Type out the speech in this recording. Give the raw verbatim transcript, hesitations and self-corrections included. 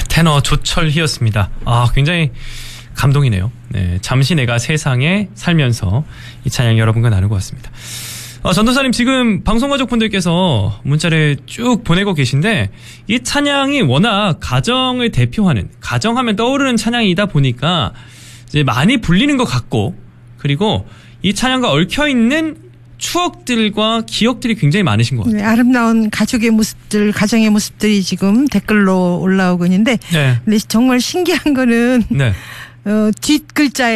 테너 조철희였습니다. 아, 굉장히 감동이네요. 네, 잠시 내가 세상에 살면서 이 찬양 여러분과 나누고 왔습니다. 어, 전도사님 지금 방송가족분들께서 문자를 쭉 보내고 계신데 이 찬양이 워낙 가정을 대표하는, 가정하면 떠오르는 찬양이다 보니까 이제 많이 불리는 것 같고, 그리고 이 찬양과 얽혀있는 추억들과 기억들이 굉장히 많으신 것 같아요. 네, 아름다운 가족의 모습들, 가정의 모습들이 지금 댓글로 올라오고 있는데, 네. 근데 정말 신기한 거는 네. 어, 뒷글자에